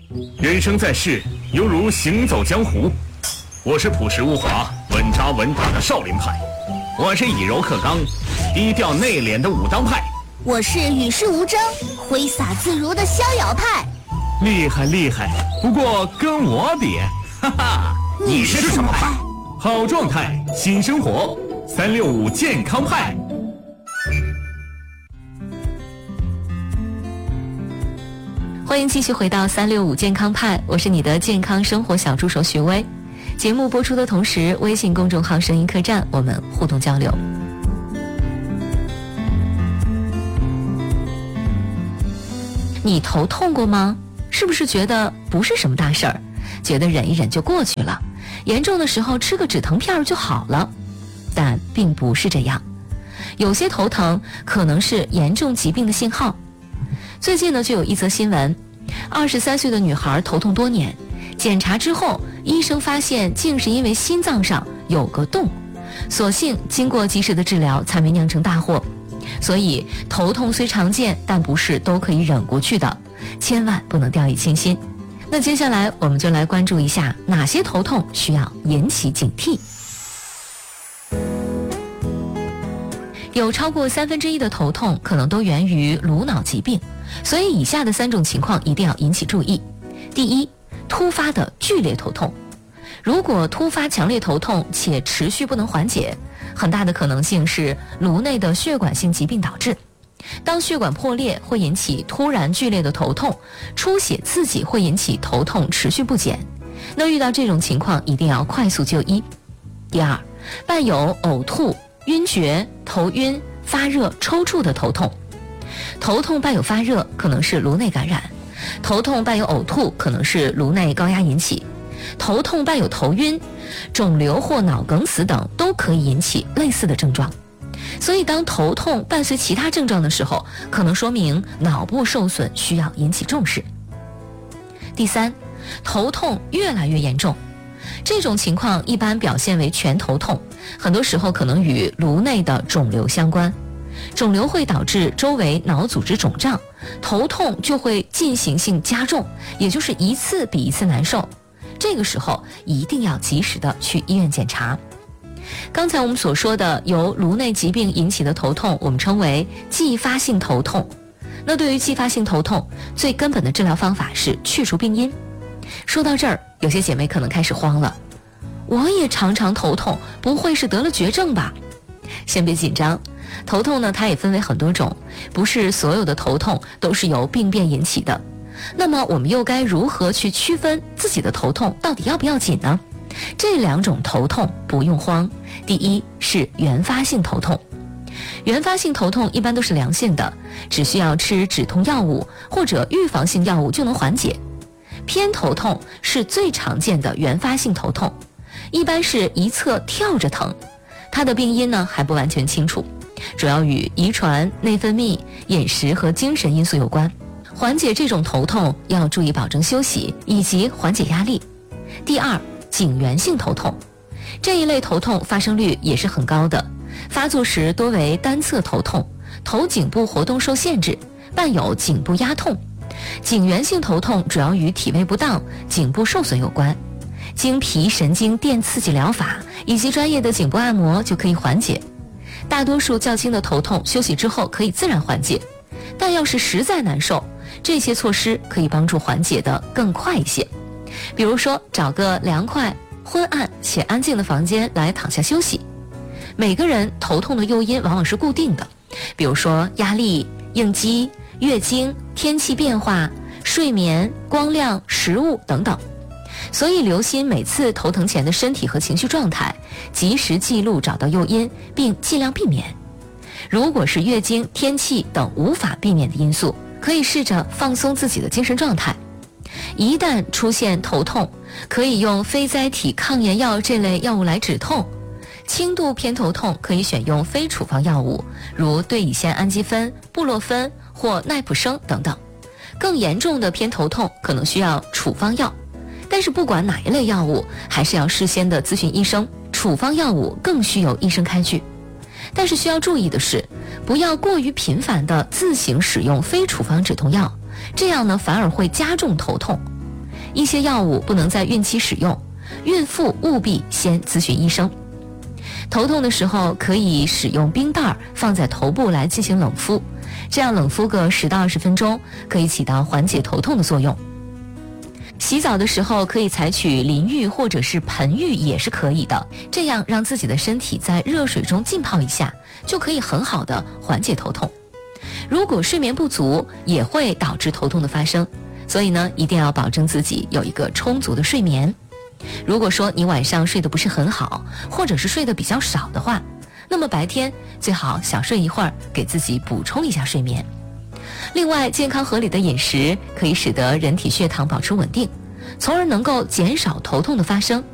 人生在世，犹如行走江湖。我是朴实无华、稳扎稳打的少林派，我是以柔克刚、低调内敛的武当派， 我是与世无争、挥洒自如的逍遥派。 厉害厉害，不过跟我比，哈哈， 你是什么派？ 好状态，新生活，365健康派。 欢迎继续回到365健康派，我是你的健康生活小助手徐薇。节目播出的同时，微信公众号声音客栈我们互动交流。你头痛过吗？是不是觉得不是什么大事儿，觉得忍一忍就过去了，严重的时候吃个止疼片就好了？但并不是这样，有些头疼可能是严重疾病的信号。最近呢，就有一则新闻，23岁的女孩头痛多年，检查之后，医生发现竟是因为心脏上有个洞，所幸经过及时的治疗，才没酿成大祸。所以头痛虽常见，但不是都可以忍过去的，千万不能掉以轻心。那接下来我们就来关注一下哪些头痛需要引起警惕。有超过1/3的头痛可能都源于颅脑疾病，所以以下的3种情况一定要引起注意。第一，突发的剧烈头痛。如果突发强烈头痛且持续不能缓解，很大的可能性是颅内的血管性疾病导致。当血管破裂会引起突然剧烈的头痛，出血刺激会引起头痛持续不减。那遇到这种情况一定要快速就医。第二，伴有呕吐、晕厥、头晕、发热、抽搐的头痛。头痛伴有发热可能是颅内感染，头痛伴有呕吐可能是颅内高压引起，头痛伴有头晕、肿瘤或脑梗死等都可以引起类似的症状。所以当头痛伴随其他症状的时候，可能说明脑部受损，需要引起重视。第三，头痛越来越严重。这种情况一般表现为全头痛，很多时候可能与颅内的肿瘤相关。肿瘤会导致周围脑组织肿胀，头痛就会进行性加重，也就是一次比一次难受。这个时候一定要及时的去医院检查。刚才我们所说的由颅内疾病引起的头痛，我们称为继发性头痛。那对于继发性头痛，最根本的治疗方法是去除病因。说到这儿，有些姐妹可能开始慌了，我也常常头痛，不会是得了绝症吧？先别紧张，头痛呢，它也分为很多种，不是所有的头痛都是由病变引起的。那么我们又该如何去区分自己的头痛到底要不要紧呢？这2种头痛不用慌。第一是原发性头痛。原发性头痛一般都是良性的，只需要吃止痛药物或者预防性药物就能缓解。偏头痛是最常见的原发性头痛，一般是一侧跳着疼，它的病因呢还不完全清楚，主要与遗传、内分泌、饮食和精神因素有关。缓解这种头痛要注意保证休息以及缓解压力。第二，颈源性头痛。这一类头痛发生率也是很高的，发作时多为单侧头痛，头颈部活动受限制，伴有颈部压痛。颈源性头痛主要与体位不当、颈部受损有关，经皮神经电刺激疗法以及专业的颈部按摩就可以缓解。大多数较轻的头痛休息之后可以自然缓解，但要是实在难受，这些措施可以帮助缓解的更快一些。比如说找个凉快、昏暗且安静的房间来躺下休息。每个人头痛的诱因往往是固定的，比如说压力、应激、月经、天气变化、睡眠、光亮、食物等等。所以留心每次头疼前的身体和情绪状态，及时记录找到诱因，并尽量避免。如果是月经、天气等无法避免的因素，可以试着放松自己的精神状态。一旦出现头痛，可以用非甾体抗炎药这类药物来止痛。轻度偏头痛可以选用非处方药物，如对乙酰氨基酚、布洛芬或奈普生等等。更严重的偏头痛可能需要处方药，但是不管哪一类药物，还是要事先的咨询医生。处方药物更需由医生开具。但是需要注意的是，不要过于频繁的自行使用非处方止痛药，这样呢反而会加重头痛。 一些药物不能在孕期使用，孕妇务必先咨询医生。头痛的时候可以使用冰袋放在头部来进行冷敷，这样冷敷个10到20分钟，可以起到缓解头痛的作用。洗澡的时候可以采取淋浴或者是盆浴也是可以的，这样让自己的身体在热水中浸泡一下，就可以很好的缓解头痛。如果睡眠不足也会导致头痛的发生，所以呢，一定要保证自己有一个充足的睡眠。如果说你晚上睡得不是很好，或者是睡得比较少的话，那么白天最好小睡一会儿，给自己补充一下睡眠。另外，健康合理的饮食可以使得人体血糖保持稳定，从而能够减少头痛的发生。